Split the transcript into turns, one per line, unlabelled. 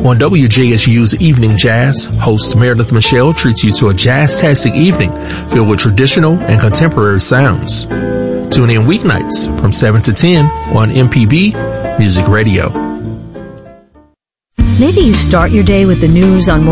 On WJSU's Evening Jazz, host Meredith Michelle treats you to a jazz-tastic evening filled with traditional and contemporary sounds. Tune in weeknights from 7 to 10 on MPB Music Radio.
Maybe you start your day with the news on